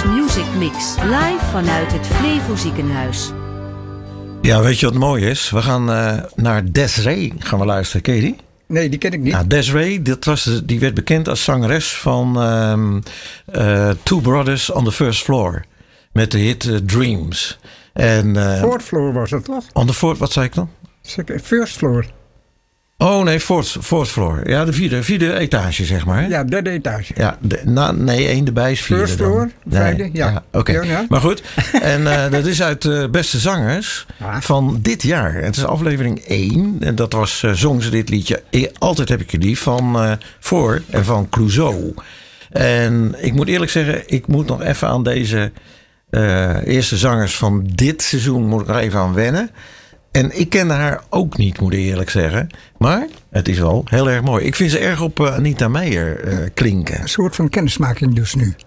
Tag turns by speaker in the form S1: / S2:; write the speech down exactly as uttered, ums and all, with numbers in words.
S1: Music Mix. Live vanuit het Flevo Ziekenhuis.
S2: Ja, weet je wat mooi is? We gaan uh, naar Des'ree gaan we luisteren. Ken je die?
S3: Nee, die ken ik niet.
S2: Nou, Des'ree, dat was, die werd bekend als zangeres van um, uh, Two Brothers on the First Floor. Met de hit uh, Dreams. En, uh,
S3: Fourth Floor was het toch?
S2: On the fourth, wat zei ik dan?
S3: First Floor.
S2: Oh nee, fourth, fourth floor. Ja, de vierde, vierde etage, zeg maar. Hè?
S3: Ja, derde etage.
S2: Ja, de, na, nee, één erbij is vierde.
S3: First floor,
S2: dan.
S3: vijfde,
S2: nee,
S3: ja.
S2: ja Oké, okay. ja, ja. Maar goed. En uh, dat is uit de uh, beste zangers ah. van dit jaar. Het is aflevering één. En dat was, uh, zong ze dit liedje. Altijd heb ik je lief van uh, Voor en van Clouseau. En ik moet eerlijk zeggen, ik moet nog even aan deze uh, eerste zangers van dit seizoen moet ik er even aan wennen. En ik kende haar ook niet, moet ik eerlijk zeggen. Maar het is wel heel erg mooi. Ik vind ze erg op uh, Anita Meijer uh, klinken.
S3: Een soort van kennismaking dus nu.